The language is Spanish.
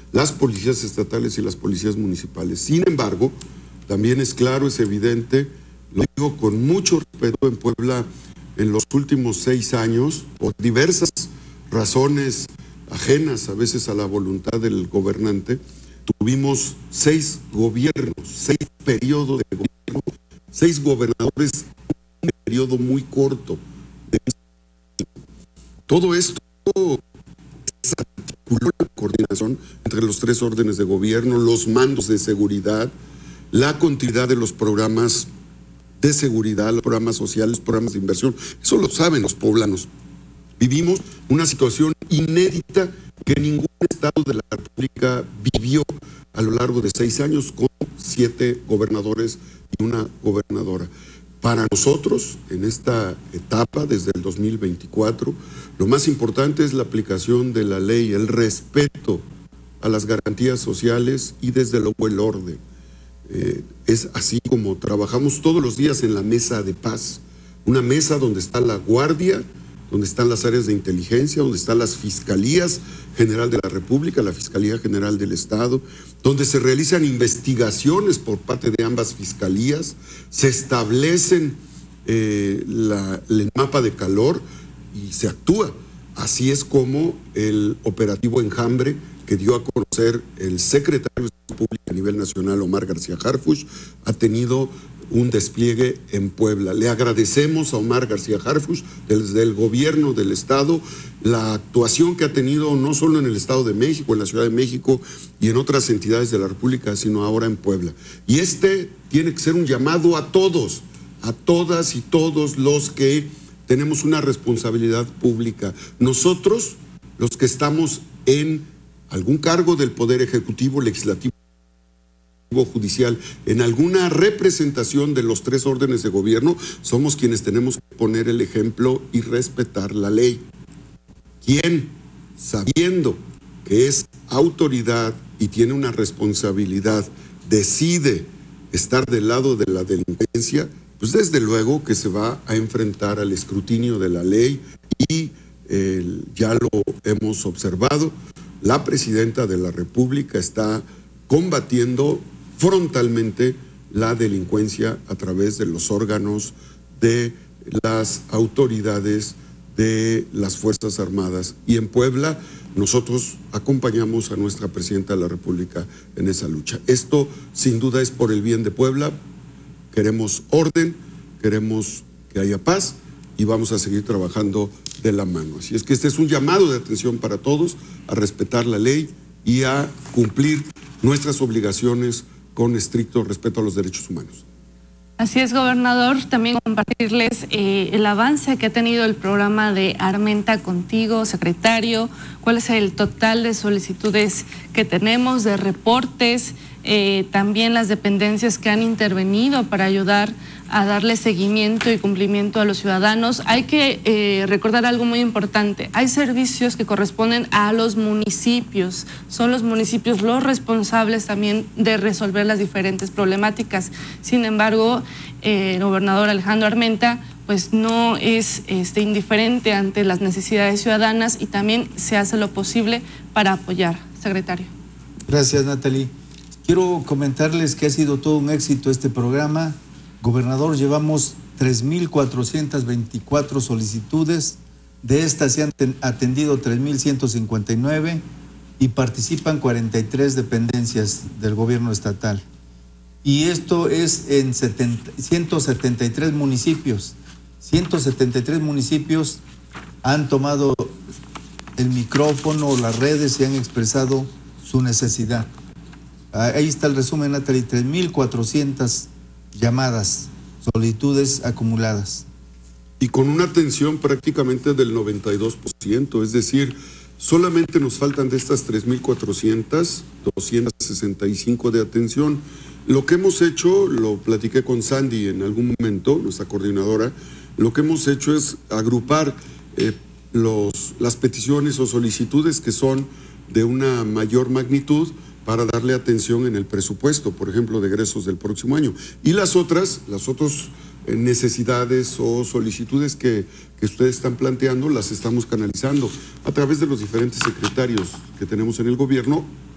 las policías estatales y las policías municipales. Sin embargo, también es claro, es evidente, lo digo con mucho respeto, en Puebla en los últimos 6 años, por diversas razones ajenas a veces a la voluntad del gobernante, tuvimos 6 gobiernos, 6 periodos de gobierno, 6 gobernadores, un periodo muy corto. Todo esto se articuló la coordinación entre los 3 órdenes de gobierno, los mandos de seguridad, la continuidad de los programas de seguridad, los programas sociales, los programas de inversión. Eso lo saben los poblanos. Vivimos una situación inédita que ningún estado de la República vivió a lo largo de 6 años con 7 gobernadores y una gobernadora. Para nosotros, en esta etapa, desde el 2024, lo más importante es la aplicación de la ley, el respeto a las garantías sociales y desde luego el orden. Es así como trabajamos todos los días en la mesa de paz, una mesa donde está la guardia, donde están las áreas de inteligencia, donde están las Fiscalías General de la República, la Fiscalía General del Estado, donde se realizan investigaciones por parte de ambas fiscalías, se establecen el mapa de calor y se actúa. Así es como el operativo Enjambre, que dio a conocer el secretario de Salud Pública a nivel nacional, Omar García Harfuch, ha tenido un despliegue en Puebla. Le agradecemos a Omar García Harfuch, desde el gobierno del Estado, la actuación que ha tenido no solo en el Estado de México, en la Ciudad de México y en otras entidades de la República, sino ahora en Puebla. Y tiene que ser un llamado a todos, a todas y todos los que tenemos una responsabilidad pública. Nosotros, los que estamos en algún cargo del Poder Ejecutivo, Legislativo, Judicial, en alguna representación de los 3 órdenes de gobierno, somos quienes tenemos que poner el ejemplo y respetar la ley. Quien, sabiendo que es autoridad y tiene una responsabilidad, decide estar del lado de la delincuencia, pues desde luego que se va a enfrentar al escrutinio de la ley y ya lo hemos observado. La presidenta de la República está combatiendo frontalmente la delincuencia a través de los órganos de las autoridades de las Fuerzas Armadas. Y en Puebla nosotros acompañamos a nuestra presidenta de la República en esa lucha. Esto sin duda es por el bien de Puebla. Queremos orden, queremos que haya paz y vamos a seguir trabajando de la mano. Así es que este es un llamado de atención para todos, a respetar la ley y a cumplir nuestras obligaciones con estricto respeto a los derechos humanos. Así es, gobernador. También compartirles el avance que ha tenido el programa de Armenta Contigo, secretario. ¿Cuál es el total de solicitudes que tenemos, de reportes? También las dependencias que han intervenido para ayudar a darle seguimiento y cumplimiento a los ciudadanos. Hay que recordar algo muy importante. Hay servicios que corresponden a los municipios. Son los municipios los responsables también de resolver las diferentes problemáticas. Sin embargo, el gobernador Alejandro Armenta pues no es indiferente ante las necesidades ciudadanas y también se hace lo posible para apoyar. Secretario. Gracias, Natalie. Quiero comentarles que ha sido todo un éxito este programa. Gobernador, llevamos 3,424 solicitudes. De estas se han atendido 3,159 y participan 43 dependencias del gobierno estatal. Y esto es en 173 municipios. 173 municipios han tomado el micrófono, las redes y han expresado su necesidad. Ahí está el resumen, Natalie, 3,400 llamadas, solicitudes acumuladas. Y con una atención prácticamente del 92%, es decir, solamente nos faltan de estas 3,400, 265 de atención. Lo que hemos hecho, lo platiqué con Sandy en algún momento, nuestra coordinadora, lo que hemos hecho es agrupar las peticiones o solicitudes que son de una mayor magnitud para darle atención en el presupuesto, por ejemplo, de egresos del próximo año. Y las otras necesidades o solicitudes que ustedes están planteando, las estamos canalizando a través de los diferentes secretarios que tenemos en el gobierno